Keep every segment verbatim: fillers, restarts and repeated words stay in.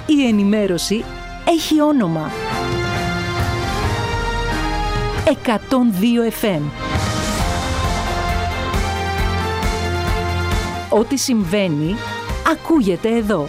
Η ενημέρωση έχει όνομα. εκατόν δύο εφ εμ. Ό,τι συμβαίνει, ακούγεται εδώ.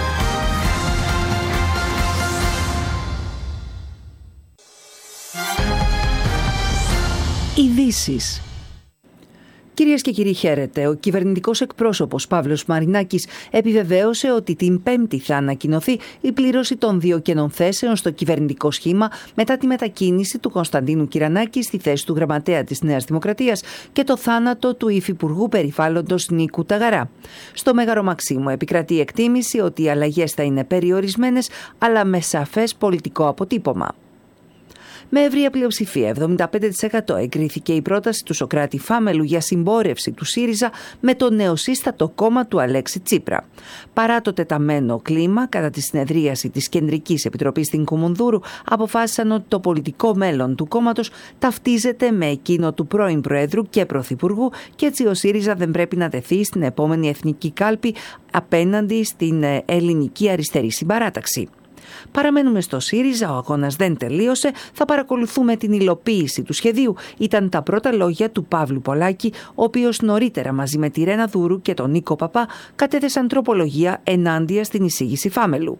Ειδήσεις. Κυρίες και κύριοι, χαίρετε. Ο κυβερνητικός εκπρόσωπος Παύλος Μαρινάκης επιβεβαίωσε ότι την Πέμπτη θα ανακοινωθεί η πλήρωση των δύο κενών θέσεων στο κυβερνητικό σχήμα μετά τη μετακίνηση του Κωνσταντίνου Κυρανάκη στη θέση του γραμματέα της Νέας Δημοκρατίας και το θάνατο του υφυπουργού περιβάλλοντος Νίκου Ταγαρά. Στο Μέγαρο Μαξίμου επικρατεί η εκτίμηση ότι οι αλλαγές θα είναι περιορισμένες, αλλά με σαφές πολιτικό αποτύπωμα. Με ευρεία πλειοψηφία, εβδομήντα πέντε τοις εκατό, εγκρίθηκε η πρόταση του Σωκράτη Φάμελου για συμπόρευση του ΣΥΡΙΖΑ με το νεοσύστατο κόμμα του Αλέξη Τσίπρα. Παρά το τεταμένο κλίμα, κατά τη συνεδρίαση της Κεντρικής Επιτροπής στην Κουμουνδούρου, αποφάσισαν ότι το πολιτικό μέλλον του κόμματος ταυτίζεται με εκείνο του πρώην Προέδρου και Πρωθυπουργού και έτσι ο ΣΥΡΙΖΑ δεν πρέπει να τεθεί στην επόμενη εθνική κάλπη απέναντι στην ελληνική αριστερή συμπαράταξη. Παραμένουμε στο ΣΥΡΙΖΑ, ο αγώνας δεν τελείωσε, θα παρακολουθούμε την υλοποίηση του σχεδίου. Ήταν τα πρώτα λόγια του Παύλου Πολάκη, ο οποίος νωρίτερα μαζί με τη Ρένα Δούρου και τον Νίκο Παπά κατέθεσαν τροπολογία ενάντια στην εισήγηση Φάμελου.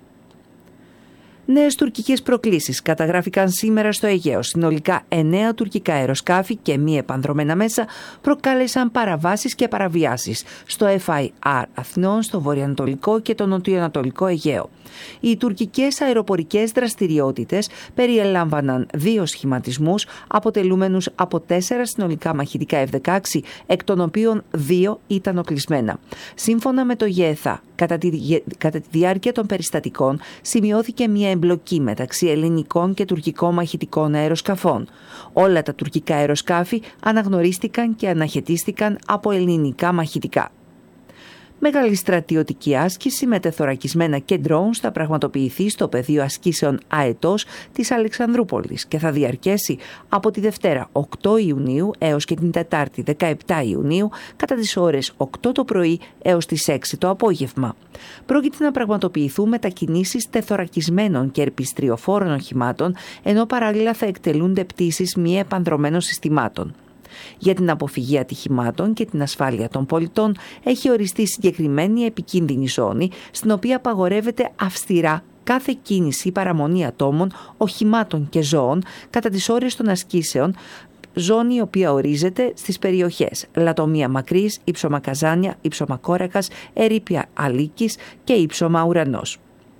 Νέες τουρκικές προκλήσεις καταγράφηκαν σήμερα στο Αιγαίο. Συνολικά εννέα τουρκικά αεροσκάφη και μη επανδρομένα μέσα προκάλεσαν παραβάσεις και παραβιάσεις στο εφ άι αρ Αθηνών, στο βορειοανατολικό και το νοτιοανατολικό Αιγαίο. Οι τουρκικές αεροπορικές δραστηριότητες περιέλαμβαναν δύο σχηματισμούς αποτελούμενους από τέσσερα συνολικά μαχητικά εφ δεκαέξι, εκ των οποίων δύο ήταν οπλισμένα. Σύμφωνα με το ΓΕΘΑ, κατά τη, κατά τη διάρκεια των περιστατικών σημειώθηκε μια εμπλοκή μεταξύ ελληνικών και τουρκικών μαχητικών αεροσκαφών. Όλα τα τουρκικά αεροσκάφη αναγνωρίστηκαν και αναχαιτίστηκαν από ελληνικά μαχητικά. Μεγάλη στρατιωτική άσκηση με τεθωρακισμένα και drones θα πραγματοποιηθεί στο πεδίο ασκήσεων ΑΕΤΟΣ της Αλεξανδρούπολης και θα διαρκέσει από τη Δευτέρα οκτώ Ιουνίου έως και την Τετάρτη δεκαεπτά Ιουνίου κατά τις ώρες οκτώ το πρωί έως τις έξι το απόγευμα. Πρόκειται να πραγματοποιηθούν μετακινήσεις τεθωρακισμένων και ερπιστριοφόρων οχημάτων, ενώ παράλληλα θα εκτελούνται πτήσεις μη επανδρομένων συστημάτων. Για την αποφυγή ατυχημάτων και την ασφάλεια των πολιτών έχει οριστεί συγκεκριμένη επικίνδυνη ζώνη, στην οποία απαγορεύεται αυστηρά κάθε κίνηση ή παραμονή ατόμων, οχημάτων και ζώων κατά τις ώρες των ασκήσεων, ζώνη η οποία ορίζεται στις περιοχές Λατομία Μακρύς, Ήψωμα Καζάνια, Ήψωμα Κόρακας, Ερείπια Αλίκης και Ήψωμα Ουρανός.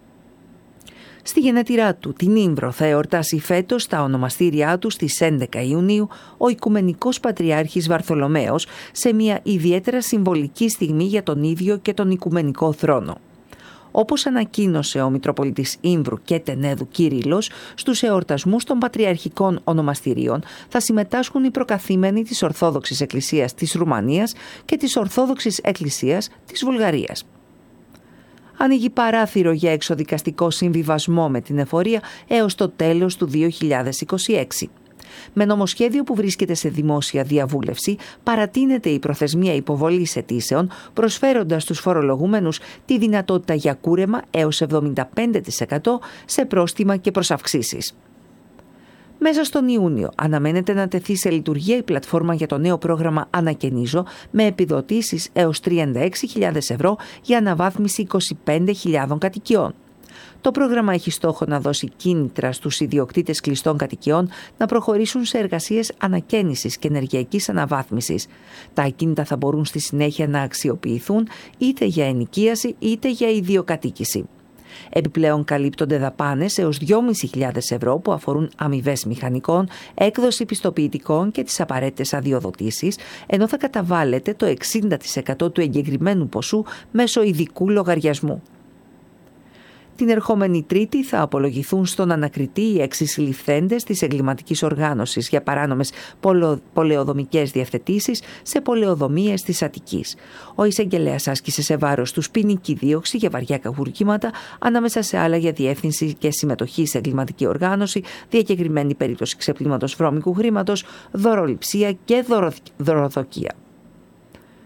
Στη γενέτειρά του, την Ήμβρο, θα εορτάσει φέτος στα ονομαστήριά του στις έντεκα Ιουνίου ο Οικουμενικός Πατριάρχης Βαρθολομαίος σε μια ιδιαίτερα συμβολική στιγμή για τον ίδιο και τον Οικουμενικό θρόνο. Όπως ανακοίνωσε ο Μητροπολίτης Ήμβρου και Τενέδου Κύριλλος, στους εορτασμούς των Πατριαρχικών Ονομαστηρίων θα συμμετάσχουν οι προκαθήμενοι της Ορθόδοξης Εκκλησίας της Ρουμανίας και της Ορθόδοξης Εκκλησίας της Βουλγαρίας. Ανοίγει παράθυρο για εξοδικαστικό συμβιβασμό με την εφορία έως το τέλος του δύο χιλιάδες είκοσι έξι. Με νομοσχέδιο που βρίσκεται σε δημόσια διαβούλευση, παρατείνεται η προθεσμία υποβολής αιτήσεων, προσφέροντας στους φορολογούμενους τη δυνατότητα για κούρεμα έως εβδομήντα πέντε τοις εκατό σε πρόστιμα και προσαυξήσεις. Μέσα στον Ιούνιο αναμένεται να τεθεί σε λειτουργία η πλατφόρμα για το νέο πρόγραμμα Ανακαινίζω με επιδοτήσεις έως τριάντα έξι χιλιάδες ευρώ για αναβάθμιση είκοσι πέντε χιλιάδων κατοικιών. Το πρόγραμμα έχει στόχο να δώσει κίνητρα στους ιδιοκτήτες κλειστών κατοικιών να προχωρήσουν σε εργασίες ανακαίνησης και ενεργειακής αναβάθμισης. Τα ακίνητα θα μπορούν στη συνέχεια να αξιοποιηθούν είτε για ενοικίαση είτε για ιδιοκατοίκηση. Επιπλέον καλύπτονται δαπάνες έως δυόμισι χιλιάδες ευρώ που αφορούν αμοιβές μηχανικών, έκδοση πιστοποιητικών και τις απαραίτητες αδειοδοτήσεις, ενώ θα καταβάλλεται το εξήντα τοις εκατό του εγκεκριμένου ποσού μέσω ειδικού λογαριασμού. Την ερχόμενη Τρίτη θα απολογηθούν στον ανακριτή οι έξι συλληφθέντες της εγκληματικής οργάνωσης για παράνομες πολεοδομικές διευθετήσεις σε πολεοδομίες της Αττικής. Ο εισαγγελέας άσκησε σε βάρος τους ποινική δίωξη για βαριά κακουργήματα, ανάμεσα σε άλλα για διεύθυνση και συμμετοχή σε εγκληματική οργάνωση, διακεκριμένη περίπτωση ξεπλήματος βρώμικου χρήματος, δωροληψία και δωρο... δωροδοκία.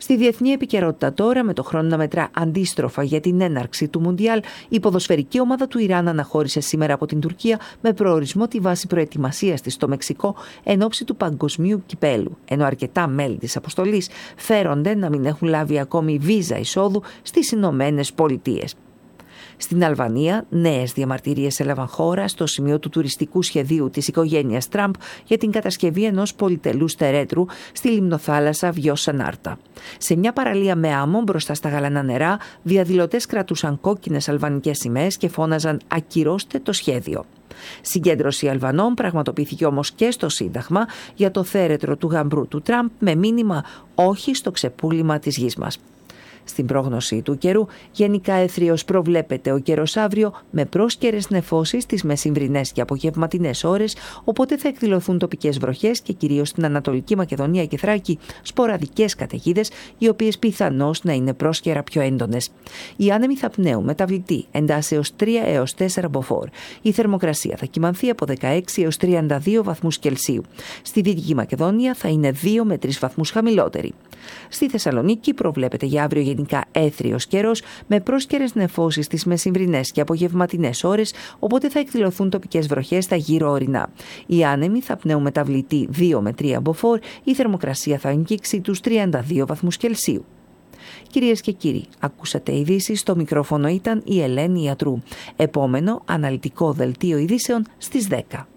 Στη διεθνή επικαιρότητα τώρα, με το χρόνο να μετρά αντίστροφα για την έναρξη του Μουντιάλ, η ποδοσφαιρική ομάδα του Ιράν αναχώρησε σήμερα από την Τουρκία με προορισμό τη βάση προετοιμασίας της στο Μεξικό εν ώψη του παγκοσμίου κυπέλου, ενώ αρκετά μέλη της αποστολής φέρονται να μην έχουν λάβει ακόμη βίζα εισόδου στις Ηνωμένες Πολιτείες. Στην Αλβανία, νέες διαμαρτυρίες έλαβαν χώρα στο σημείο του τουριστικού σχεδίου της οικογένειας Τραμπ για την κατασκευή ενός πολυτελούς τερέτρου στη λιμνοθάλασσα Βιώσα Νάρτα. Σε μια παραλία με άμμο μπροστά στα γαλανά νερά, διαδηλωτές κρατούσαν κόκκινες αλβανικές σημαίες και φώναζαν «Ακυρώστε το σχέδιο». Συγκέντρωση Αλβανών πραγματοποιήθηκε όμως και στο Σύνταγμα για το θέρετρο του γαμπρού του Τραμπ με μήνυμα «Όχι στο ξεπούλημα της γης μας». Στην πρόγνωση του καιρού, γενικά έθριος προβλέπεται ο καιρός αύριο με πρόσκαιρες νεφώσεις τις μεσημβρινές και απογευματινές ώρες, οπότε θα εκδηλωθούν τοπικές βροχές και κυρίως στην Ανατολική Μακεδονία και Θράκη σποραδικές καταιγίδες, οι οποίες πιθανώς να είναι πρόσκαιρα πιο έντονες. Οι άνεμοι θα πνέουν μεταβλητή εντάσεως τρία έως τέσσερα μποφόρ. Η θερμοκρασία θα κυμανθεί από δεκαέξι έως τριάντα δύο βαθμούς Κελσίου. Στη Δυτική Μακεδονία θα είναι δύο με τρεις βαθμούς χαμηλότερη. Στη Θεσσαλονίκη προβλέπεται για αύριο γενικά έθριος καιρός με πρόσκαιρες νεφώσεις τις μεσημβρινές και απογευματινές ώρες, οπότε θα εκδηλωθούν τοπικές βροχές στα γύρω ορεινά. Οι άνεμοι θα πνέουν μεταβλητή δύο με τρία μποφόρ, η θερμοκρασία θα αγγίξει τους τριάντα δύο βαθμούς Κελσίου. Κυρίες και κύριοι, ακούσατε ειδήσεις, στο μικρόφωνο ήταν η Ελένη Ιατρού. Επόμενο αναλυτικό δελτίο ειδήσεων στις δέκα.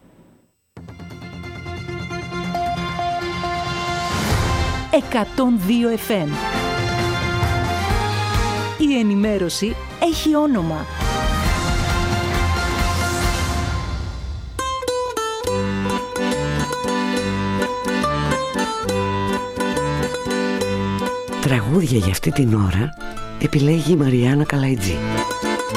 εκατόν δύο εφ εμ. Η ενημέρωση έχει όνομα. Τραγούδια για αυτή την ώρα επιλέγει η Μαριάννα Καλαϊτζή.